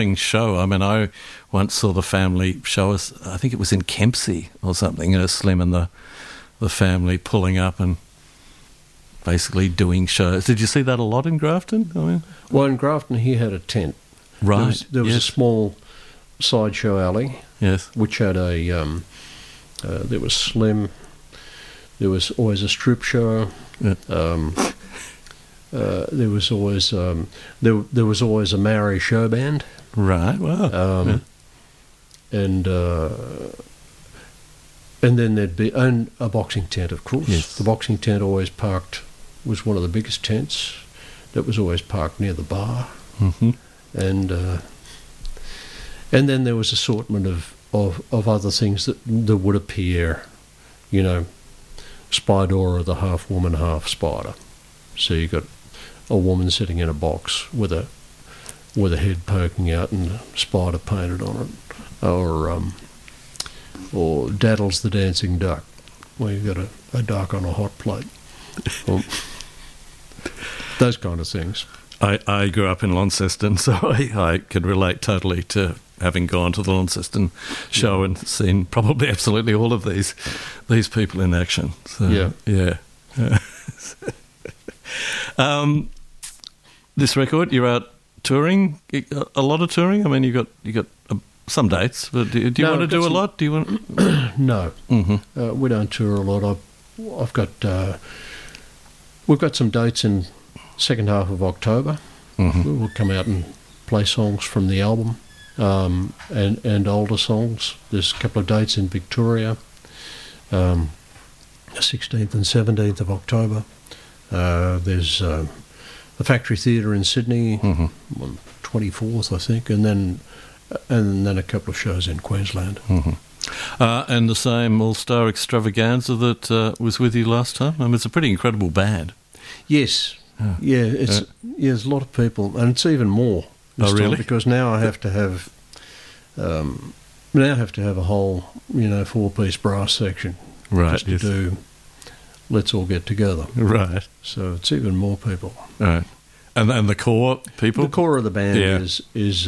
show. I mean, I once saw the family show us, I think it was in Kempsey or something, Slim and the family pulling up and basically doing shows. Did you see that a lot in Grafton? I mean, well, in Grafton, he had a tent. Right. There was yes. a small sideshow alley. Yes. Which had there was Slim. There was always a strip show. Yeah. There was always there was always a Maori show band. Right. Wow. Yeah. And then there'd be a boxing tent, of course. Yes. The boxing tent was one of the biggest tents. That was always parked near the bar. Mm-hmm. And then there was assortment of other things that would appear, Spidora, the half woman, half spider. So you got a woman sitting in a box with a head poking out and a spider painted on it, or Daddles the Dancing Duck, where you got a duck on a hot plate. Those kind of things. I grew up in Launceston, so I could relate totally to having gone to the Launceston show and seen probably absolutely all of these people in action. So, yeah. This record, you're out touring, a lot of touring. I mean, you got some dates, but do you want to do a lot? Do you want? No, we don't tour a lot. We've got some dates in second half of October. Mm-hmm. We'll come out and play songs from the album, and older songs. There's a couple of dates in Victoria, 16th and 17th of October. There's the Factory Theatre in Sydney, 24th, I think, and then a couple of shows in Queensland. Mm-hmm. And the same All-Star Extravaganza that was with you last time. I mean, it's a pretty incredible band. Yes. Yeah, there's a lot of people, and it's even more this time, because now I have to have a whole 4-piece brass section, right? Just to do Let's All Get Together, right? So it's even more people, right? And the core people, the core of the band is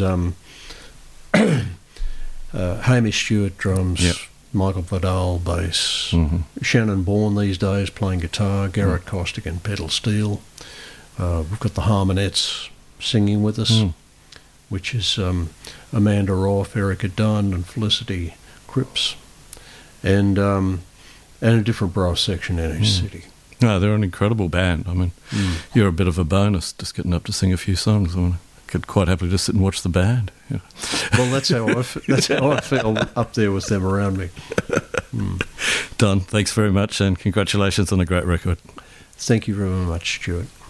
Hamish Stewart drums. Michael Vidal bass, Shannon Bourne these days playing guitar, Garrett Costigan pedal steel. We've got the Harmonettes singing with us, which is Amanda Roth, Erica Dunn, and Felicity Cripps, and a different brass section in each city. No, they're an incredible band. I mean, you're a bit of a bonus just getting up to sing a few songs. I could quite happily just sit and watch the band. Yeah. Well, that's how I feel up there with them around me. Don, thanks very much, and congratulations on a great record. Thank you very much, Stuart.